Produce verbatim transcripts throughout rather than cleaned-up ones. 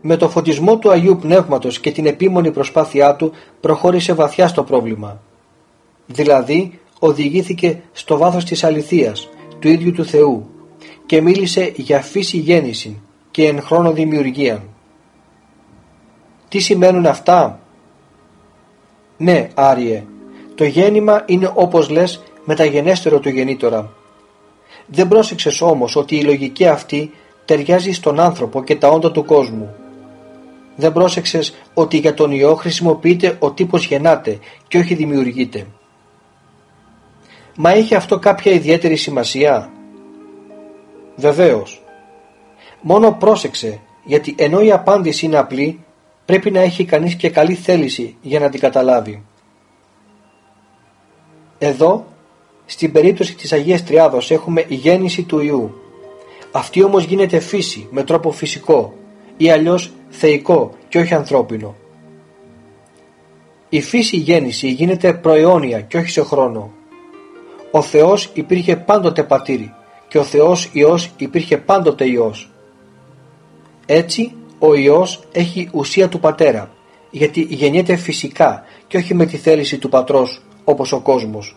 Με το φωτισμό του Αγίου Πνεύματος και την επίμονη προσπάθειά του προχώρησε βαθιά στο πρόβλημα. Δηλαδή οδηγήθηκε στο βάθος της αληθείας του ίδιου του Θεού και μίλησε για φύση γέννηση και εν χρόνο δημιουργία. Τι σημαίνουν αυτά? Ναι, Άριε, το γέννημα είναι όπως λες μεταγενέστερο του γεννήτωρα. Δεν πρόσεξες όμως ότι η λογική αυτή ταιριάζει στον άνθρωπο και τα όντα του κόσμου. Δεν πρόσεξες ότι για τον Υιό χρησιμοποιείται ο τύπος γεννάται και όχι δημιουργείται. Μα έχει αυτό κάποια ιδιαίτερη σημασία? Βεβαίως. Μόνο πρόσεξε, γιατί ενώ η απάντηση είναι απλή, πρέπει να έχει κανείς και καλή θέληση για να την καταλάβει. Εδώ, στην περίπτωση της Αγίας Τριάδος, έχουμε η γέννηση του Υιού. Αυτή όμως γίνεται φύση, με τρόπο φυσικό ή αλλιώς θεϊκό και όχι ανθρώπινο. Η φύση γέννηση γίνεται προαιώνια και όχι σε χρόνο. Ο Θεός υπήρχε πάντοτε πατήρι και ο Θεός Υιός υπήρχε πάντοτε Υιός. Έτσι ο Υιός έχει ουσία του Πατέρα, γιατί γεννιέται φυσικά και όχι με τη θέληση του Πατρός όπως ο κόσμος.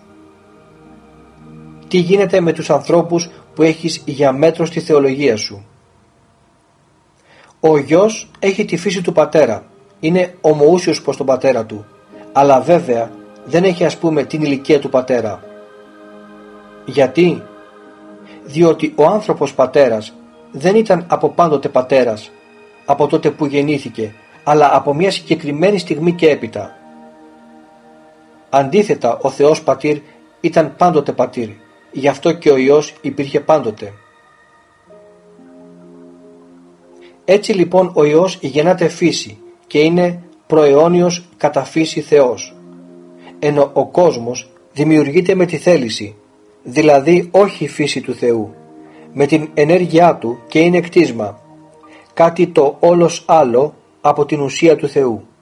Τι γίνεται με τους ανθρώπους που έχεις για μέτρο στη θεολογία σου? Ο Υιός έχει τη φύση του Πατέρα, είναι ομοούσιος προς τον Πατέρα του, αλλά βέβαια δεν έχει ας πούμε την ηλικία του Πατέρα. Γιατί? Διότι ο άνθρωπος πατέρας δεν ήταν από πάντοτε πατέρας, από τότε που γεννήθηκε, αλλά από μια συγκεκριμένη στιγμή και έπειτα. Αντίθετα, ο Θεός Πατήρ ήταν πάντοτε πατήρ, γι' αυτό και ο Υιός υπήρχε πάντοτε. Έτσι λοιπόν ο Υιός γεννάται φύση και είναι προαιώνιος κατά φύση Θεός, ενώ ο κόσμος δημιουργείται με τη θέληση, δηλαδή όχι η φύση του Θεού, με την ενέργειά του και είναι κτίσμα, κάτι το όλος άλλο από την ουσία του Θεού.